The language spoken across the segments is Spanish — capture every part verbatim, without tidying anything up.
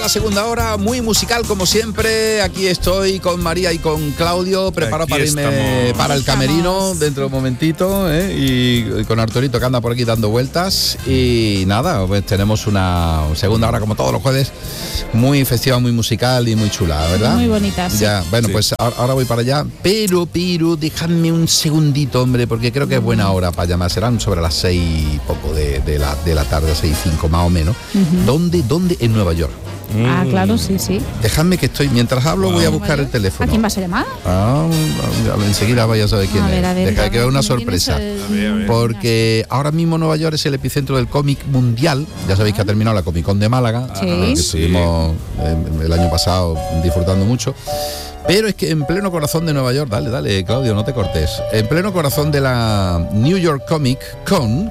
la segunda hora, muy musical como siempre. Aquí estoy con María y con Claudio, preparado Aquí para irme estamos. para el camerino dentro de un momentito, ¿eh? y, y con Arturito que anda por aquí dando vueltas. Y nada, pues tenemos una segunda hora como todos los jueves, muy festiva, muy musical y muy chula, ¿verdad? Muy bonita, sí. Ya, bueno, Sí. pues ahora, ahora voy para allá, pero, pero, dejadme un segundito, hombre, porque creo que es buena hora para llamar. Serán sobre las seis y poco de, de, la, de la tarde, seis y cinco más o menos. Ujú. ¿Dónde? ¿Dónde? En Nueva York. Ah, claro, sí, sí. Dejadme que estoy, mientras hablo, Wow. voy a buscar el teléfono. ¿A quién vas a llamar? Ah, enseguida vaya a saber quién A ver, a es. ver, Deja a que ver, vea una ¿quién tienes sorpresa. el- A ver, a ver. Porque ahora mismo Nueva York es el epicentro del cómic mundial. Ya sabéis que ha terminado la Comic Con de Málaga, Sí. que Sí. estuvimos eh, el año pasado disfrutando mucho. Pero es que en pleno corazón de Nueva York, dale, dale, Claudio, no te cortes. En pleno corazón de la New York Comic Con,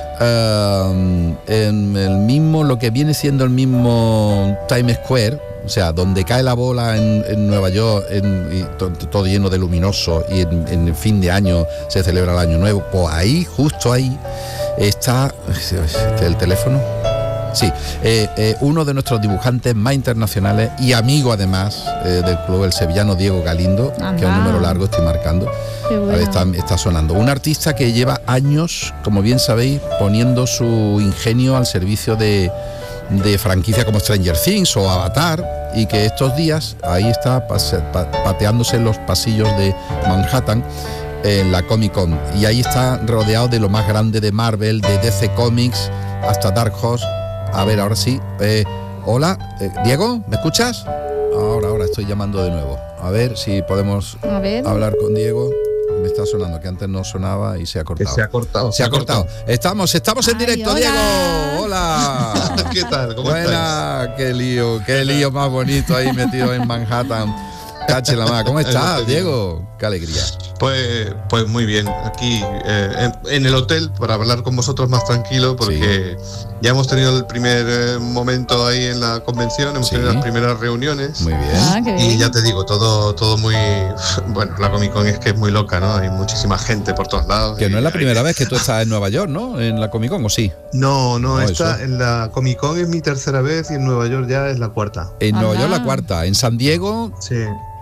eh, en el mismo, lo que viene siendo el mismo Times Square, o sea, donde cae la bola en, en Nueva York, en, y to- todo lleno de luminoso, y en, en el fin de año se celebra el Año Nuevo, pues ahí, justo ahí, está el teléfono. Sí, eh, eh, uno de nuestros dibujantes más internacionales y amigo además eh, del club, el sevillano Diego Galindo, Anda. que es un número largo, estoy marcando. Qué bueno. Ahí está, está sonando. Un artista que lleva años, como bien sabéis, poniendo su ingenio al servicio de, de franquicias como Stranger Things o Avatar, y que estos días ahí está pase- pa- pateándose en los pasillos de Manhattan en la Comic Con, y ahí está rodeado de lo más grande de Marvel, de D C Comics hasta Dark Horse. A ver, ahora sí. Eh, hola, eh, Diego, ¿me escuchas? Ahora, ahora estoy llamando de nuevo. A ver si podemos A ver. hablar con Diego. Me está sonando, que antes no sonaba y se ha Que cortado. se ha cortado. Se ha cortado. Estamos, estamos en Ay, directo, hola. Diego. Hola. ¿Qué tal? ¿Cómo estáis? Buena, qué lío, qué lío más bonito ahí metido en Manhattan. Cache la más. ¿Cómo estás, Diego? Qué alegría. Pues, pues muy bien, aquí eh, en, en el hotel para hablar con vosotros más tranquilo, porque ya hemos tenido el primer eh, momento ahí en la convención, hemos Sí. tenido las primeras reuniones. Muy bien. Ah, qué bien. Y ya te digo, todo todo muy... Bueno, la Comic Con es que es muy loca, ¿no? Hay muchísima gente por todos lados. Que no y es la hay- primera vez que tú estás en Nueva York, ¿no? En la Comic Con, ¿o sí? No, no, No, esta eso. en la Comic Con es mi tercera vez y en Nueva York ya es la cuarta. En Nueva Anda. York la cuarta. En San Diego, Sí.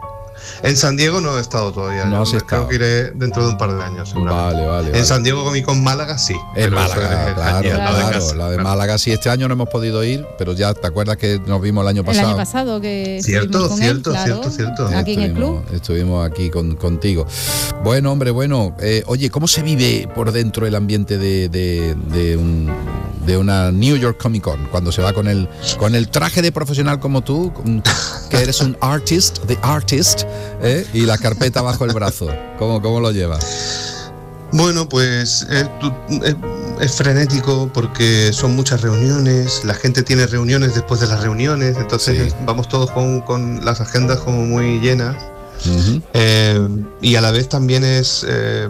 En San Diego no he estado todavía. No yo has creo estado. que iré dentro de un par de años, seguramente. vale, vale. En vale. San Diego Comic Con Málaga sí. En pero eso Málaga, es claro, allí al lado de claro. casa, La de claro. Málaga sí, este año no hemos podido ir, pero ya te acuerdas que nos vimos el año El pasado. año pasado que Cierto, estuvimos con él, cierto, claro, cierto, cierto. aquí en el club. Estuvimos- Estuvimos aquí con, contigo. Bueno, hombre, bueno. eh, oye, ¿cómo se vive por dentro el ambiente de, de, de un- de una New York Comic Con? Cuando se va con el, con el traje de profesional como tú, con- que eres un artist, the artist, ¿eh? y la carpeta bajo el brazo. ¿Cómo, cómo lo llevas? Bueno, pues eh, tú- es, es frenético porque son muchas reuniones, la gente tiene reuniones después de las reuniones, entonces Sí. es- vamos todos con, con las agendas como muy llenas. Ujú. Eh, y a la vez también es eh,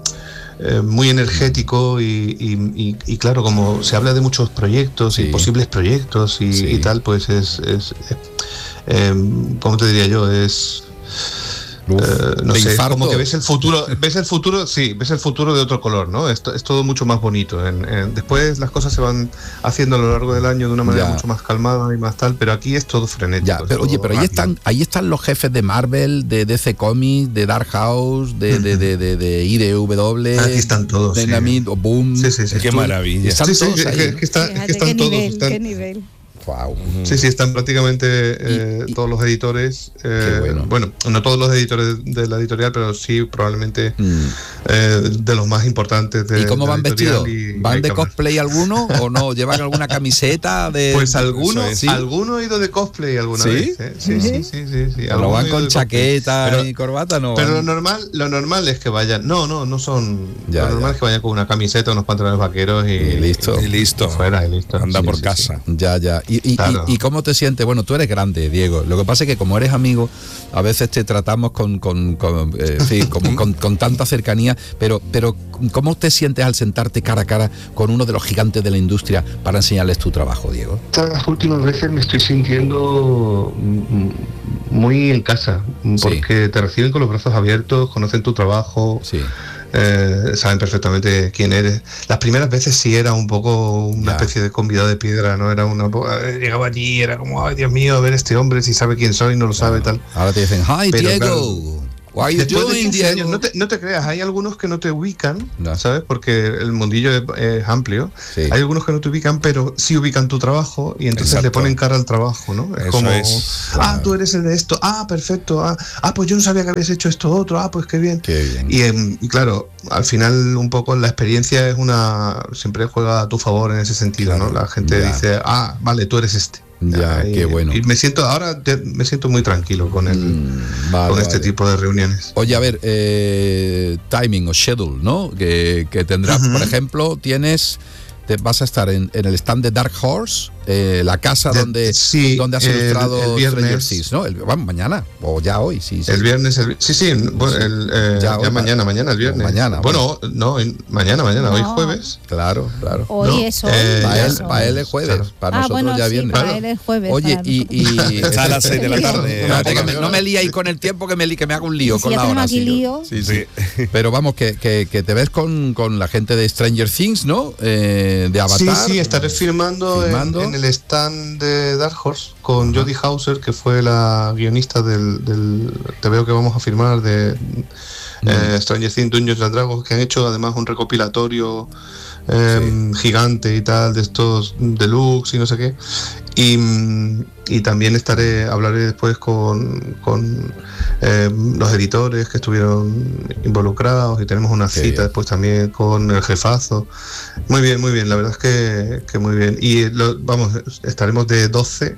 eh, muy energético y, y- y- y claro, como se habla de muchos proyectos Sí. y posibles proyectos y, Sí. y tal, pues es, es, eh, eh, ¿cómo te diría yo? Es... Uf, Eh, no de sé, es infarto. como que ves el futuro, ves el futuro, sí, ves el futuro de otro color, ¿no? Es, to- es todo mucho más bonito. En- en- después las cosas se van haciendo a lo largo del año de una manera Ya. mucho más calmada y más tal, pero aquí es todo frenético. Ya, es pero todo oye, pero ahí rápido. están, ahí están los jefes de Marvel, de D C Comics, de Dark House, de, de, de, de, de I D W, Aquí están todos, sí. Dynamite, o Boom. Sí, sí, sí. Qué maravilla. Están Sí, sí, todos que- ahí, que- ¿no? que está- es Fíjate que están qué todos. nivel, están- qué nivel. Guau. Sí, sí, están prácticamente eh, Y- y- todos los editores. eh, Qué bueno. bueno. no todos los editores de la editorial, pero sí probablemente Mm. eh, de los más importantes. De, ¿Y cómo de la van editorial vestidos? y- ¿Van y de cámara. cosplay alguno o no? ¿Llevan alguna camiseta de...? Pues alguno, Eso es. ¿Sí? alguno ha ido de cosplay alguna ¿Sí? vez. ¿eh? Sí, sí, sí, sí, sí. ¿O Alguno no ha van ido con de cosplay. chaqueta Pero- y corbata? No Pero lo van. normal, lo normal es que vayan. No, no, no son. Ya, lo normal ya. es que vayan con una camiseta, unos pantalones vaqueros y, Y listo. Y listo. fuera y listo. Anda Sí, por sí, casa. Ya, ya. ¿Y, y, Claro. y- y cómo te sientes? Bueno, tú eres grande, Diego. Lo que pasa es que como eres amigo, a veces te tratamos con, con, con, eh, en fin, como con, con tanta cercanía, pero, pero ¿cómo te sientes al sentarte cara a cara con uno de los gigantes de la industria para enseñarles tu trabajo, Diego? Estas últimas veces me estoy sintiendo mm, muy en casa, Sí. porque te reciben con los brazos abiertos, conocen tu trabajo, Sí. eh, saben perfectamente quién eres. Las primeras veces sí era un poco una Ya. especie de convidado de piedra, ¿no? Era una eh, llegaba allí, era como, ay Dios mío, a ver este hombre si sabe quién soy, no lo sabe, tal. Ahora te dicen, hi Pero, Diego, claro, what are you después de doing, quince Diego? años, no te, no te creas, hay algunos que no te ubican, No. ¿sabes? Porque el mundillo es, es amplio. Sí. Hay algunos que no te ubican, pero sí ubican tu trabajo y entonces Exacto. le ponen cara al trabajo, ¿no? Es Eso como, es. ah, tú eres el de esto, ah, perfecto, ah, ah, pues yo no sabía que habías hecho esto otro, ah, pues qué bien. Qué bien. Y, em, y claro, al final un poco la experiencia es una, siempre juega a tu favor en ese sentido, Claro, ¿no? La gente ya. dice, ah, vale, tú eres este. Ya, y, qué bueno. Y me siento, ahora te- me siento muy tranquilo con el, Mm, vale, con este vale. tipo de reuniones. Oye, a ver, eh, timing o schedule, ¿no? Que, que tendrás, Ujú. por ejemplo, tienes, te vas a estar en, en el stand de Dark Horse, eh, la casa De- donde, sí, donde has el- ilustrado el viernes. Stranger Things, ¿no? El, vamos, mañana, o ya hoy, sí. sí. El viernes, el, sí, sí, bueno, el, eh, Ya ya, hoy, mañana, mañana, el viernes. mañana, Bueno, no, en- mañana, mañana, hoy No. jueves. Claro, claro. Hoy No, es hoy. eh, Para ya él, eso. para él es jueves, Claro. para Ah, nosotros bueno, ya sí, viernes. para él es jueves. Oye, para y, nosotros. y Está a las seis de la tarde. Espérate, que me- no me liéis con el tiempo que me, li- que me haga un lío Si con ya la tenemos hora. aquí sí, yo- lío. sí, sí. Pero vamos, que, que, que te ves con, con la gente de Stranger Things, ¿no? Eh, de Sí, Avatar. sí, estaré firmando, en- Filmando. En, el stand de Dark Horse con Jodie Hauser, que fue la guionista del, del Te veo que vamos a firmar de eh, Stranger Things, Dungeons and Dragons, que han hecho además un recopilatorio eh, gigante y tal, de estos deluxe y no sé qué. Y, mm, y también estaré, hablaré después con, con eh, los editores que estuvieron involucrados y tenemos una Qué cita bien. después también con el jefazo. Muy bien, muy bien, la verdad es que, que muy bien. Y lo- vamos, estaremos de doce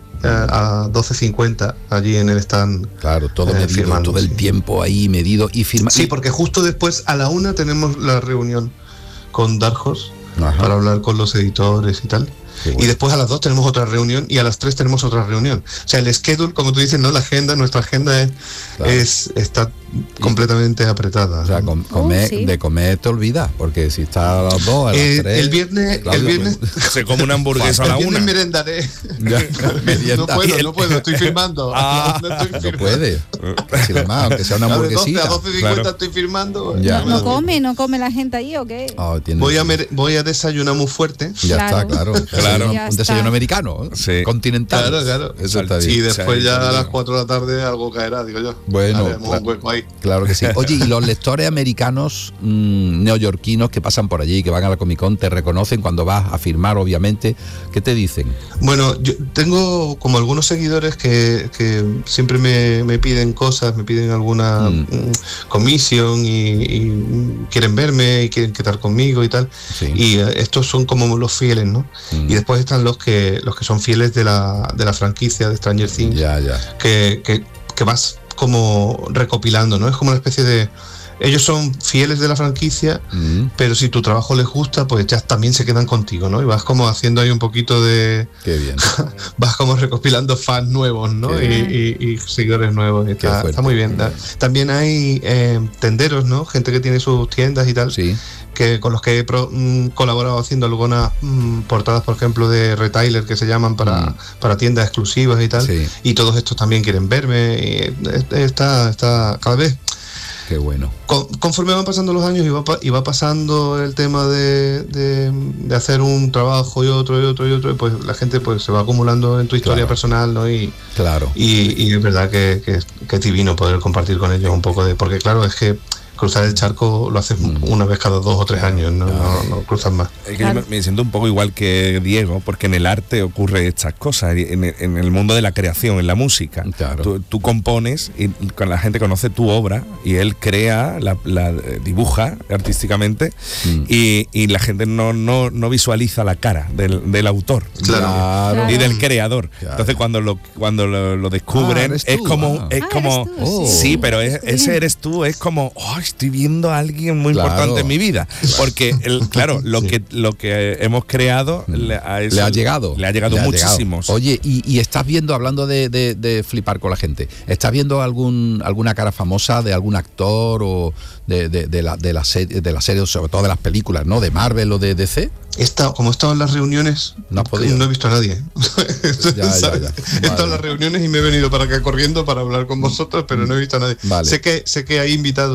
a doce cincuenta allí en el stand. Claro, todo Eh, medido, firmando, todo el sí. tiempo ahí medido y firmando. Sí, porque justo después a la una tenemos la reunión con Dark Horse Ajá. para hablar con los editores y tal. Qué bueno. Y después a las dos tenemos otra reunión y a las tres tenemos otra reunión. O sea, el schedule, como tú dices, no la agenda, nuestra agenda es, Claro. es está completamente apretada. O sea, com- comer, Oh, sí. de comer te olvidas, porque si está a las dos, a las Eh, tres. el viernes, Claudio, el viernes, Se come una hamburguesa a el la viernes una. merendaré. Ya, merienda. No puedo, no puedo, estoy firmando. Ah. No estoy No firmando. puede. Si le más, aunque sea una Claro, de doce hamburguesita. a doce cincuenta Claro. estoy firmando. Ya. ¿No, no come? ¿No come la gente ahí o qué? Ah, tiene- Voy a, mer- voy a desayunar muy fuerte. Ya está, Claro. claro. Claro. Un, Ya un desayuno está. americano, ¿eh? Sí. Continental. Claro, claro. Eso está Sí, Y bien. después ya a las Digo. cuatro de la tarde algo caerá, digo yo. Bueno, Haremos claro. un hueco ahí. Claro que sí. Oye, y los lectores americanos mmm, neoyorquinos que pasan por allí, que van a la Comic Con, te reconocen cuando vas a firmar, obviamente. ¿Qué te dicen? Bueno, yo tengo como algunos seguidores que, que siempre me, me piden cosas, me piden alguna Mm. mm, comisión y, y, mm, quieren verme y quieren quedar conmigo y tal. Sí. Y eh, estos son como los fieles, ¿no? Mm. Y después están los que los que son fieles de la, de la franquicia de Stranger Things, Ya, ya. que, que, que vas como recopilando, ¿no? Es como una especie de... Ellos son fieles de la franquicia, Mm, pero si tu trabajo les gusta, pues ya también se quedan contigo, ¿no? Y vas como haciendo ahí un poquito de... qué bien. vas como recopilando fans nuevos, ¿no? Qué Y, y- y seguidores nuevos. y Está, fuerte. está muy bien. También hay eh, tenderos, ¿no? Gente que tiene sus tiendas y tal, Sí. que con los que he pro- mm, colaborado haciendo algunas mm, portadas, por ejemplo, de retailer que se llaman para, Mm. para tiendas exclusivas y tal. Sí. Y todos estos también quieren verme. Y eh, está, está cada vez. Qué bueno. Con- conforme van pasando los años y va, pa- y va pasando el tema de, de- de hacer un trabajo y otro y otro y otro, pues la gente pues se va acumulando en tu historia Claro. personal, ¿no? Y, Claro. y, y es verdad que, que, que es divino poder compartir con ellos un poco de... Porque claro, es que cruzar el charco lo haces Mm. una vez cada dos o tres años, no, no, no cruzas más. Es que yo me, me siento un poco igual que Diego, porque en el arte ocurre estas cosas, en el, en el mundo de la creación, en la música. Claro. Tú, tú compones y con la gente conoce tu obra y él crea, la, la, eh, dibuja artísticamente Mm. y, y la gente no, no, no visualiza la cara del, del autor. Claro. Claro. Y del creador. Claro. Entonces cuando lo cuando lo, lo Ah, descubren eres es tú, como ah. es Ah, como eres tú, sí. sí, pero es- Qué ese bien. eres tú, es como oh, estoy viendo a alguien muy Claro. importante en mi vida, porque el, claro, lo Sí. que lo que hemos creado le, a eso- Le ha llegado. le ha llegado muchísimos. Oye, y, y estás viendo, hablando de, de- de flipar con la gente, ¿estás viendo algún alguna cara famosa de algún actor o de, de, de la, de, la serie, de la serie, sobre todo de las películas, ¿no? De Marvel o de D C? He estado- como he estado en las reuniones, No has podido. no he visto a nadie. Ya, ya, ¿Sabes? ya. He estado Vale. en las reuniones y me he venido para acá corriendo para hablar con vosotros, pero no he visto a nadie. Vale. Sé que sé que hay invitados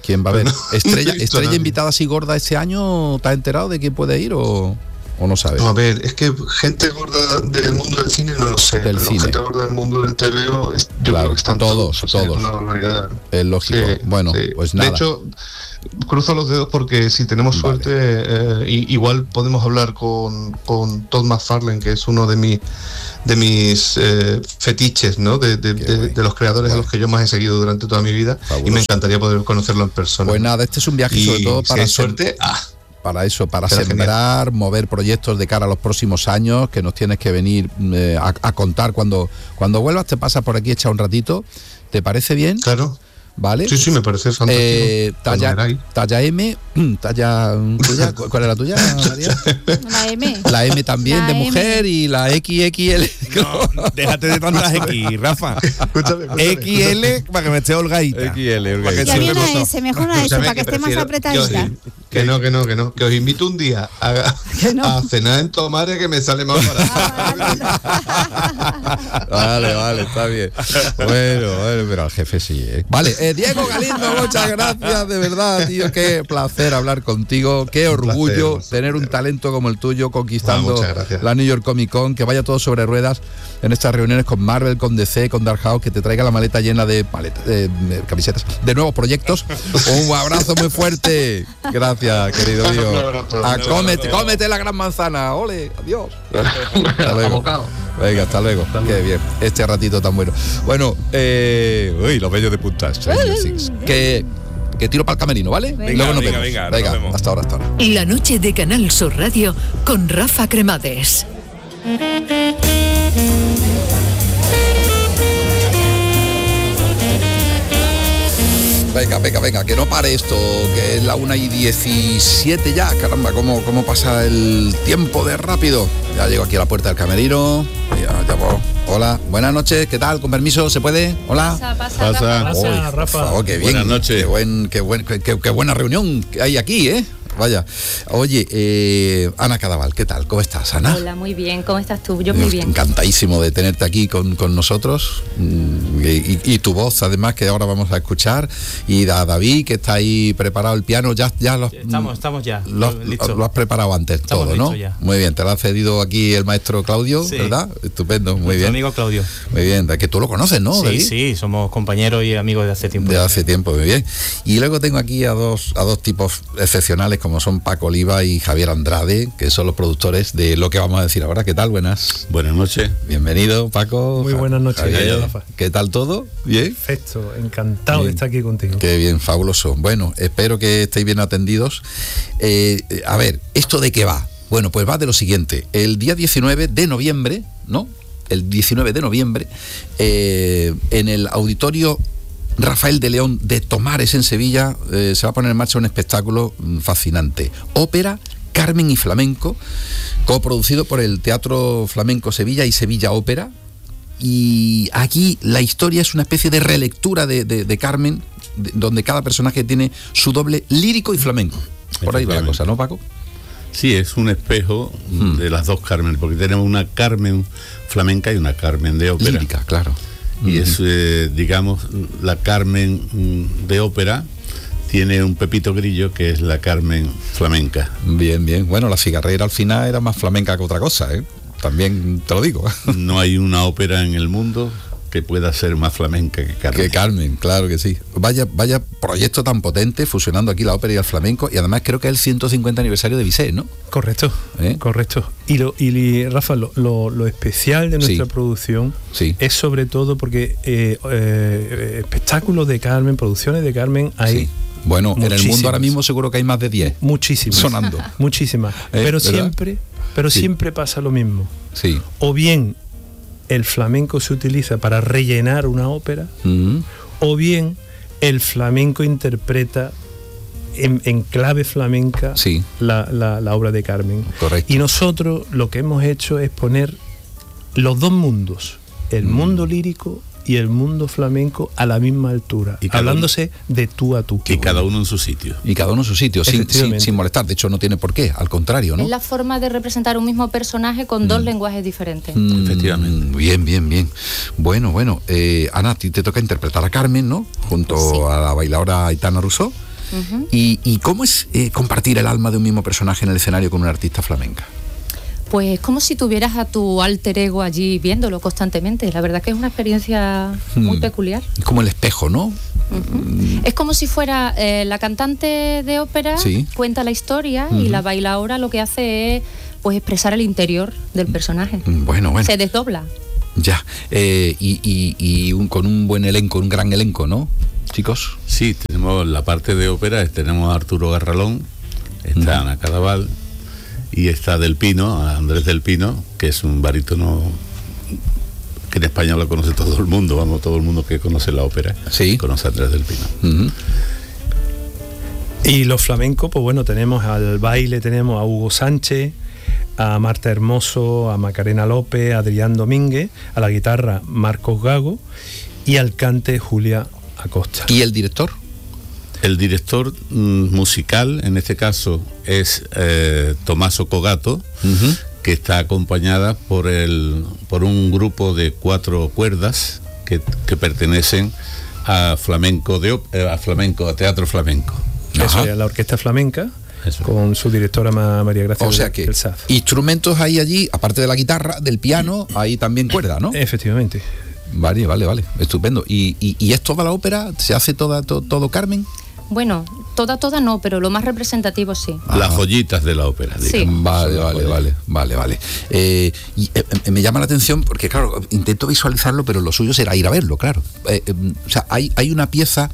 ¿Quién va a ver? Pues no, Estrella, no he visto estrella a nadie. invitada así gorda este año, ¿te has enterado de quién puede ir o, o no sabes? No, a ver, es que gente gorda del mundo del cine no lo sé. Del pero cine. gente gorda del mundo del T V O, es- yo Claro, creo que están todos, o sea, todos. es una barbaridad. Es lógico. Sí, bueno, sí. pues nada. De hecho, cruzo los dedos porque si tenemos Vale. suerte, eh, i- igual podemos hablar con, con Todd McFarlane, que es uno de mis de mis eh, fetiches, ¿no? De, de, Qué de- guay. de los creadores Guay. a los que yo más he seguido durante toda mi vida, Fabuloso. y me encantaría poder conocerlo en persona. Pues nada, este es un viaje y sobre todo si para hay sem- suerte, ah, para eso, para Será sembrar, mover proyectos de cara a los próximos años, que nos tienes que venir eh, a, a contar cuando cuando vuelvas, te pasas por aquí, echa un ratito. ¿Te parece bien? claro. ¿Vale? Sí, sí, me parece fantástico. Eh, Cuando talla, queráis. talla M, talla tuya, ¿cuál es la tuya, María? La M. La M también La de M. mujer y la X X L. No, déjate de tantas X, Rafa. Escúchame, escúchame, X L para que me esté holgadita. X L, Para que Ya se viene me una nota. S, mejor una S, Escúchame, para que esté más prefiero- apretadita. yo- Que no, que no, que no. Que os invito un día a, Que no. a cenar en Tomares, que me sale más barato. Vale, vale, está bien. Bueno, bueno, pero al jefe sí, ¿eh? Vale, eh, Diego Galindo, muchas gracias, de verdad, tío. Qué placer hablar contigo. Qué Un orgullo placer, tener un talento como el tuyo conquistando Ah, muchas gracias. la New York Comic Con. Que vaya todo sobre ruedas en estas reuniones con Marvel, con D C, con Dark House. Que te traiga la maleta llena de, maleta, de, de camisetas, de nuevos proyectos. Un abrazo muy fuerte. Gracias, querido mío. Un abrazo. A cómete, cómete la gran manzana. Ole, adiós. Hasta luego. Abocado. Venga, hasta luego. Qué bien. Este ratito tan bueno. Bueno, eh, uy, los bellos de punta. Stranger Things. Que, que tiro para el camerino, ¿vale? Venga. Y luego nos Venga, vemos. venga, nos vemos. hasta ahora, hasta ahora. La noche de Canal Sur Radio con Rafa Cremades. Venga, venga, venga, que no pare esto, que es la una y diecisiete ya. Caramba, cómo, cómo pasa el tiempo de rápido. Ya llego aquí a la puerta del camerino. Ya, ya voy. Hola, buenas noches, ¿qué tal? Con permiso, ¿se puede? Hola. Pasa, pasa, Pasa. Rafa. Uy, Rafa. por favor, qué bien. Buenas noches. Qué, buen, qué, buen, qué, qué- qué buena reunión que hay aquí, ¿eh? Vaya. Oye, eh, Ana Cadaval, ¿qué tal? ¿Cómo estás, Ana? Hola, muy bien. ¿Cómo estás tú? Yo muy Yo bien. Encantadísimo de tenerte aquí con, con nosotros. Mm, y, y- y tu voz, además, que ahora vamos a escuchar. Y a David, que está ahí preparado el piano. Ya, ya lo, Estamos, estamos ya. lo, listo. lo has preparado antes Estamos todo, ¿no? listos ya. Muy bien, te lo ha cedido aquí el maestro Claudio, Sí. ¿verdad? Estupendo, muy Nuestro bien. amigo Claudio. Muy bien, de que tú lo conoces, ¿no, sí, David? sí, somos compañeros y amigos de hace tiempo. De hace tiempo, muy bien. Y luego tengo aquí a dos a dos tipos excepcionales como son Paco Oliva y Javier Andrade, que son los productores de lo que vamos a decir ahora. ¿Qué tal? Buenas. Buenas noches. Bienvenido, Paco. Muy buenas noches, Javier, Rafa. ¿qué tal todo? ¿Bien? Perfecto, encantado Bien. de estar aquí contigo. Qué bien, fabuloso. Bueno, espero que estéis bien atendidos. Eh, eh, a ver, ¿esto de qué va? Bueno, pues va de lo siguiente. El día diecinueve de noviembre, ¿no? El diecinueve de noviembre, eh, en el auditorio Rafael de León de Tomares en Sevilla, eh, se va a poner en marcha un espectáculo mm, fascinante. Ópera, Carmen y Flamenco, coproducido por el Teatro Flamenco Sevilla y Sevilla Ópera. Y aquí la historia es una especie de relectura de, de- de Carmen, de- donde cada personaje tiene su doble lírico y flamenco. Por ahí va la cosa, ¿no, Paco? Sí, es un espejo Mm. de las dos Carmen, porque tenemos una Carmen flamenca y una Carmen de ópera. Lírica, claro. Y Mm. es, eh, digamos, la Carmen mm, de ópera tiene un Pepito Grillo, que es la Carmen flamenca. Bien, bien. Bueno, la cigarrera al final era más flamenca que otra cosa, ¿eh? También te lo digo. No hay una ópera en el mundo que pueda ser más flamenca que Carmen. Que Carmen, claro que sí. Vaya, vaya proyecto tan potente, fusionando aquí la ópera y el flamenco, y además creo que es el ciento cincuenta aniversario de Bizet, ¿no? Correcto, ¿Eh? correcto. Y, lo, y li- Rafa, lo, lo- lo especial de nuestra Sí. producción Sí. es sobre todo porque eh, eh, espectáculos de Carmen, producciones de Carmen, hay Sí. Bueno, en el mundo muchísimas. ahora mismo seguro que hay más de diez muchísimas. sonando. Muchísimas. Eh, pero ¿verdad? siempre, pero Sí. siempre pasa lo mismo. Sí. O bien el flamenco se utiliza para rellenar una ópera, Mm. o bien el flamenco interpreta en, en clave flamenca Sí. la, la- la obra de Carmen. Correcto. Y nosotros lo que hemos hecho es poner los dos mundos, el Mm. mundo lírico y el mundo flamenco a la misma altura, Y cada hablándose de tú a tú. Y cada uno en su sitio. Y cada uno en su sitio, sin, sin, Efectivamente. sin molestar. De hecho, no tiene por qué, al contrario, ¿no? Es la forma de representar un mismo personaje con dos lenguajes diferentes. Mm, Efectivamente. Bien, bien, bien. Bueno, bueno. Eh, Ana, a ti te toca interpretar a Carmen, ¿no? Junto Sí. a la bailadora Aitana Rousseau. Uh-huh. ¿Y, y cómo es eh, compartir el alma de un mismo personaje en el escenario con una artista flamenca? Pues es como si tuvieras a tu alter ego allí viéndolo constantemente. La verdad que es una experiencia muy Hmm. peculiar. Es como el espejo, ¿no? Uh-huh. Es como si fuera eh, la cantante de ópera, Sí. cuenta la historia, Uh-huh. y la bailaora lo que hace es pues expresar el interior del personaje. Bueno, bueno. Se desdobla. Ya. Eh, y y, y un, con un buen elenco, un gran elenco, ¿no, chicos? Sí, tenemos la parte de ópera, tenemos a Arturo Garralón, está Uh-huh. Ana Cadaval y está Del Pino, a Andrés Del Pino, que es un barítono que en España lo conoce todo el mundo, vamos, todo el mundo que conoce la ópera, sí, conoce a Andrés Del Pino. Uh-huh. Y los flamencos, pues bueno, tenemos al baile, tenemos a Hugo Sánchez, a Marta Hermoso, a Macarena López, a Adrián Domínguez, a la guitarra Marcos Gago y al cante Julia Acosta. ¿Y el director? El director mm, musical, en este caso, es eh, Tommaso Cogato, uh-huh. que está acompañada por, el, por un grupo de cuatro cuerdas que, que pertenecen a flamenco, de, a flamenco, a teatro flamenco. Eso es, la orquesta flamenca, Eso. con su directora Ma- María Gracia O sea que del Saz. instrumentos hay allí, aparte de la guitarra, del piano, hay también cuerda, ¿no? Efectivamente. Vale, vale, vale, estupendo. ¿Y, y, y es toda la ópera? ¿Se hace toda, to, todo Carmen? Bueno, toda, toda no, pero lo más representativo sí. Las joyitas de la ópera, Sí. digamos. Vale, Son las vale, joyas. vale, vale, vale. Eh, y eh, eh, me llama la atención porque, claro, intento visualizarlo, pero lo suyo será ir a verlo, claro. Eh, eh, o sea, hay, hay una pieza.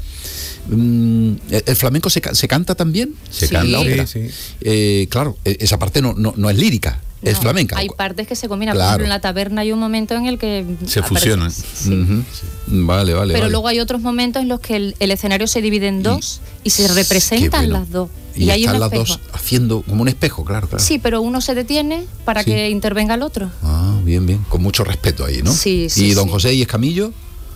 mm, ¿El flamenco se, ca- se canta también? Se Sí. En la ópera. Sí, sí. Eh, claro, eh, esa parte no, no, no es lírica, es No, flamenca. Hay partes que se combinan. Claro. Por ejemplo, en la taberna hay un momento en el que Se aparece- fusionan. Sí. Ujú. Vale, vale. Pero vale. luego hay otros momentos en los que el, el escenario se divide en dos y, se Qué representan bueno. las dos. Y, hay están un las espejo. dos haciendo como un espejo, claro, claro. Sí, pero uno se detiene para Sí. que intervenga el otro. Ah, bien, bien. Con mucho respeto ahí, ¿no? Sí, sí, Y don sí. José y Escamillo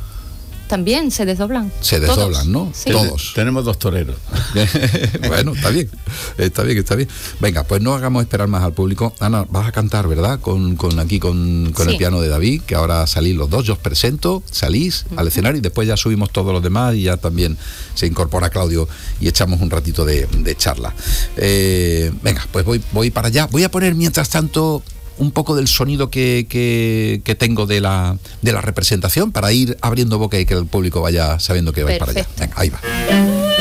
También se desdoblan. se Todos. desdoblan, ¿no? Sí. Todos. Tenemos dos toreros. Bueno, está bien, está bien, está bien. Venga, pues no hagamos esperar más al público. Ana, vas a cantar, ¿verdad? Con, con aquí con, con Sí. el piano de David, que ahora salís los dos, yo os presento, salís Uh-huh. al escenario y después ya subimos todos los demás y ya también se incorpora Claudio y echamos un ratito de, de charla. Eh, venga, pues voy, voy para allá. Voy a poner mientras tanto un poco del sonido que, que, que tengo de la, de la representación para ir abriendo boca y que el público vaya sabiendo que vais para allá. Perfecto. Venga, ahí va.